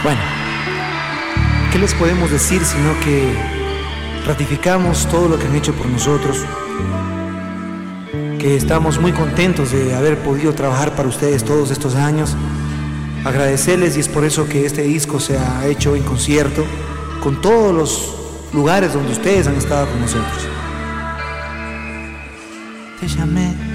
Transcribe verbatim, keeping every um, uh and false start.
Bueno, ¿qué les podemos decir sino que ratificamos todo lo que han hecho por nosotros? Que estamos muy contentos de haber podido trabajar para ustedes todos estos años. Agradecerles, y es por eso que este disco se ha hecho en concierto con todos los lugares donde ustedes han estado con nosotros. Te llamé